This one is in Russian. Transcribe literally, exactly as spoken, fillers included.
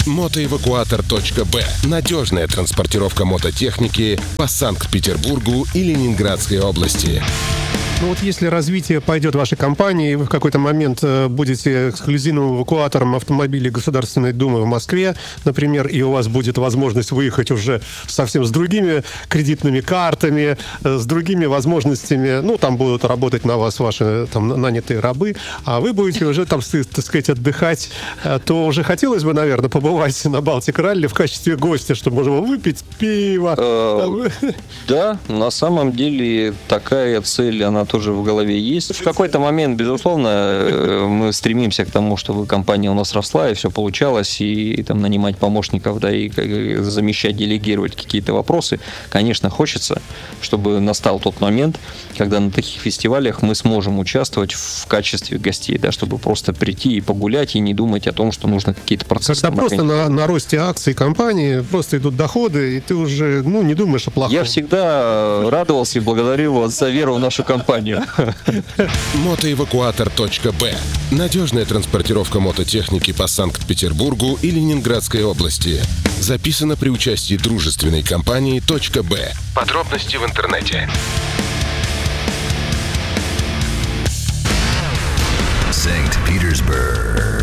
мотоэвакуатор точка бэ. Надежная транспортировка мототехники по Санкт-Петербургу и Ленинградской области. Ну вот если развитие пойдет вашей компании, и вы в какой-то момент будете эксклюзивным эвакуатором автомобилей Государственной Думы в Москве, например, и у вас будет возможность выехать уже совсем с другими кредитными картами, с другими возможностями, ну, там будут работать на вас ваши там нанятые рабы, а вы будете уже там, так сказать, отдыхать, то уже хотелось бы, наверное, побывать на Балтик-ралли в качестве гостя, чтобы можно было выпить пиво. Да, на самом деле такая цель, она тоже в голове есть. В какой-то момент, безусловно, мы стремимся к тому, чтобы компания у нас росла, и все получалось, и, и там нанимать помощников, да, и, и замещать, делегировать какие-то вопросы. Конечно, хочется, чтобы настал тот момент, когда на таких фестивалях мы сможем участвовать в качестве гостей, да, чтобы просто прийти и погулять, и не думать о том, что нужно какие-то процессы. Когда просто на, на росте акций компании просто идут доходы, и ты уже, ну, не думаешь о плохом. Я всегда радовался и благодарил вас за веру в нашу компанию. мотоэвакуатор точка бэ. Надежная транспортировка мототехники по Санкт-Петербургу и Ленинградской области. Записано при участии дружественной компании .б. Подробности в интернете. Санкт-Петербург.